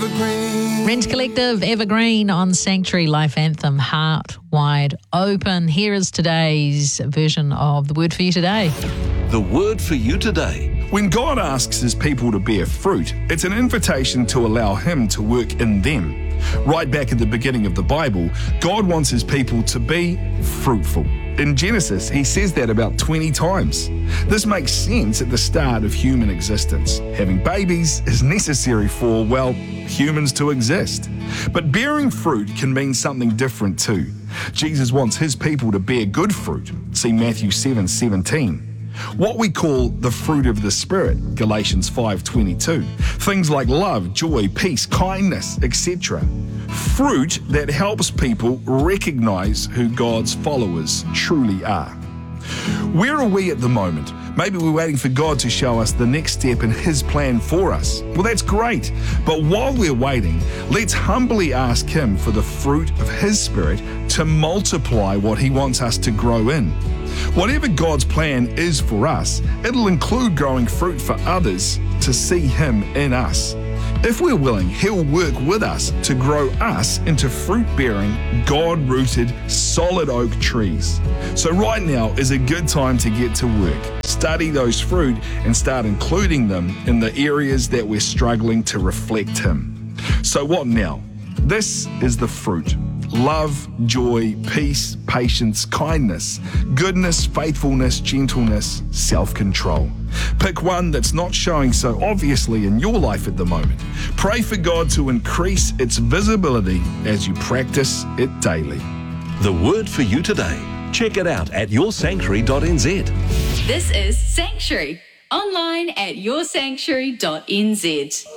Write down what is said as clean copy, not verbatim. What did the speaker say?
Evergreen. Rent Collective, Evergreen on Sanctuary Life Anthem, Heart Wide Open. Here is today's version of the Word for You Today. The Word for You Today. When God asks his people to bear fruit, it's an invitation to allow him to work in them. Right back at the beginning of the Bible, God wants his people to be fruitful. In Genesis, he says that about 20 times. This makes sense at the start of human existence. Having babies is necessary for, well, humans to exist. But bearing fruit can mean something different too. Jesus wants his people to bear good fruit. See Matthew 7:17. What we call the fruit of the Spirit, Galatians 5:22. Things like love, joy, peace, kindness, etc. Fruit that helps people recognize who God's followers truly are. Where are we at the moment? Maybe we're waiting for God to show us the next step in his plan for us. Well, that's great. But while we're waiting, let's humbly ask him for the fruit of his Spirit to multiply what he wants us to grow in. Whatever God's plan is for us, it'll include growing fruit for others to see him in us. If we're willing, he'll work with us to grow us into fruit-bearing, God-rooted, solid oak trees. So right now is a good time to get to work. Study those fruit and start including them in the areas that we're struggling to reflect him. So what now? This is the fruit. Love, joy, peace, patience, kindness, goodness, faithfulness, gentleness, self-control. Pick one that's not showing so obviously in your life at the moment. Pray for God to increase its visibility as you practice it daily. The Word for You Today. Check it out at yoursanctuary.nz. This is Sanctuary, online at yoursanctuary.nz.